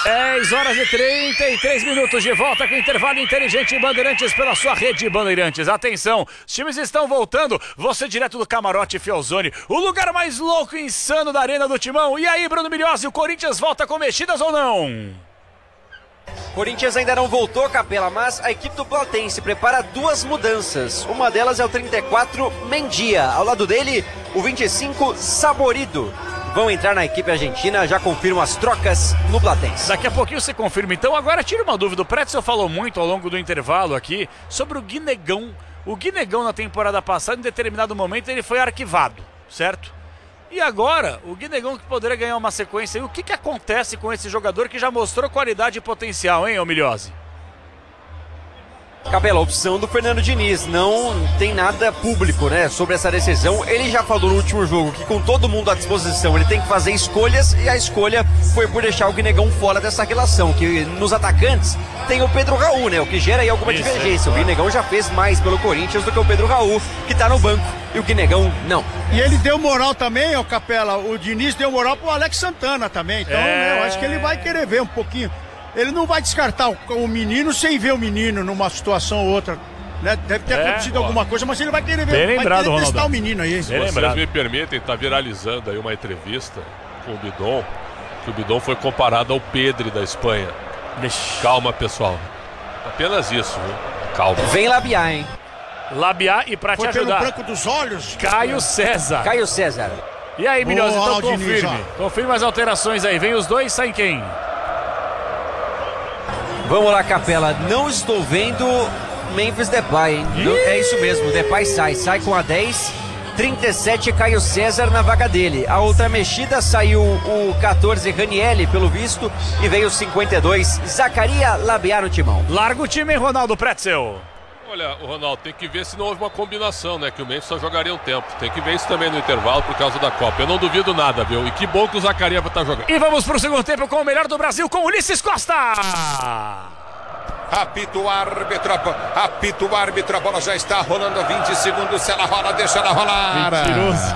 10h33 de volta com o intervalo inteligente Bandeirantes pela sua rede Bandeirantes. Atenção, os times estão voltando. Você direto do Camarote Fielzone, o lugar mais louco e insano da Arena do Timão. E aí, Bruno Milhozzi, o Corinthians volta com mexidas ou não? Corinthians ainda não voltou, Capela, mas a equipe do Platense prepara duas mudanças. Uma delas é o 34, Mendia. Ao lado dele, o 25, Saborido. Vão entrar na equipe argentina, já confirmam as trocas no Platense. Daqui a pouquinho você confirma. Então agora tira uma dúvida. O Pretzel falou muito ao longo do intervalo aqui sobre o Guinegão. O Guinegão na temporada passada, em determinado momento, ele foi arquivado, certo? E agora, o Guinegão que poderia ganhar uma sequência. E o que acontece com esse jogador que já mostrou qualidade e potencial, hein, Milhozzi? Capela, a opção do Fernando Diniz, não tem nada público, né, sobre essa decisão. Ele já falou no último jogo que com todo mundo à disposição ele tem que fazer escolhas, e a escolha foi por deixar o Guinegão fora dessa relação, que nos atacantes tem o Pedro Raul, né, o que gera aí alguma divergência. O Guinegão já fez mais pelo Corinthians do que o Pedro Raul, que tá no banco, e o Guinegão não. E ele deu moral também, ó, Capela, o Diniz deu moral pro Alex Santana também, então né, eu acho que ele vai querer ver um pouquinho. Ele não vai descartar o menino sem ver o menino numa situação ou outra, né? Deve ter acontecido alguma coisa, mas ele vai querer ver, bem lembrado, vai querer testar o menino aí. Se vocês me permitem, tá viralizando aí uma entrevista com o Bidon, que o Bidon foi comparado ao Pedri da Espanha. Calma, pessoal. Apenas isso, viu? Calma. Vem Labiá, hein? Labiá, e pra te ajudar, pelo branco dos olhos, Caio César. Caio César. E aí, Milhozzi, então Diniz, confirme. Confirme as alterações aí. Vem os dois, sai quem? Vamos lá, Capela, não estou vendo Memphis Depay, hein? É isso mesmo, Depay sai com a 10, 37 Caio César na vaga dele. A outra mexida, saiu o 14 Ranielli, pelo visto, e veio o 52 Zacaria Labiá no timão. Larga o time, hein, Ronaldo Pretzel? Olha, o Ronaldo, tem que ver se não houve uma combinação, né? Que o Memphis só jogaria um tempo. Tem que ver isso também no intervalo por causa da Copa. Eu não duvido nada, viu? E que bom que o Zacaria vai estar jogando. E vamos pro segundo tempo com o melhor do Brasil, com Ulisses Costa. Apita o árbitro, a bola já está rolando, 20 segundos, se ela rola, deixa ela rolar. Mentiroso.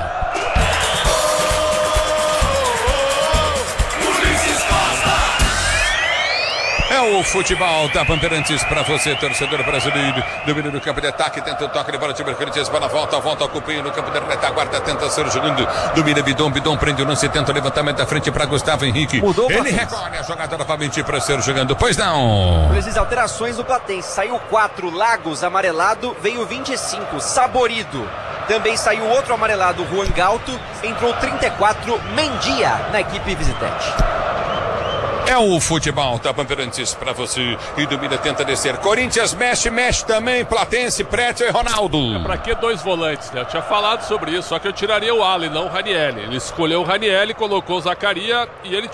É o futebol da Bandeirantes para você, torcedor brasileiro. Domínio do campo de ataque, tenta o toque de bola, time do Corinthians, bola volta ao cupinho no campo de retaguarda, tenta ser jogando. Domina Bidon prende o lance, tenta o levantamento da frente para Gustavo Henrique. Mudou, ele recolhe a jogada novamente para ser jogando, pois não. Precisas alterações no Platense, saiu 4 Lagos amarelado, veio 25 Saborido. Também saiu outro amarelado, Juan Galto, entrou 34 Mendia na equipe visitante. É o futebol da Bandeirantes para você. E domina, tenta descer. Corinthians mexe também. Platense, Pretzel e Ronaldo. Pra que dois volantes, né? Eu tinha falado sobre isso, só que eu tiraria o Alli, não o Ranielli. Ele escolheu o Ranielli, colocou o Zacaria e ele